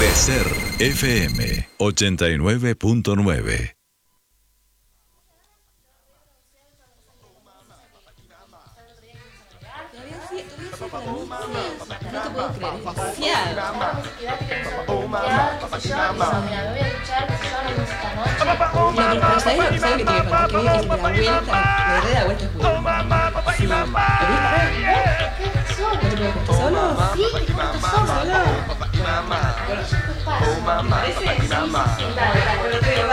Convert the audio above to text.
Ser FM 89.9. No te puedo creer, es demasiado. Pero ¿sabes lo que tiene que pasar? Que la vuelta, la de la vuelta es buena. Sí. ¿Lo viste? ¿No te puedes estar solo? Sí, solo. Bueno, ¿parece? Sí, sí, sí.